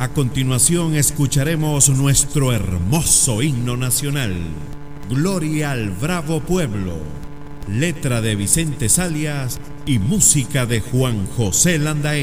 A continuación escucharemos nuestro hermoso himno nacional, Gloria al Bravo Pueblo, letra de Vicente Zalias y música de Juan José Landaeta.